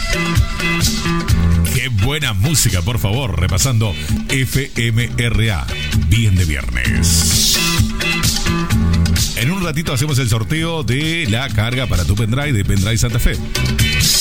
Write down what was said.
Qué buena música, por favor. Repasando FMRA. Bien de viernes. En un ratito hacemos el sorteo de la carga para tu pendrive de Pendrive Santa Fe.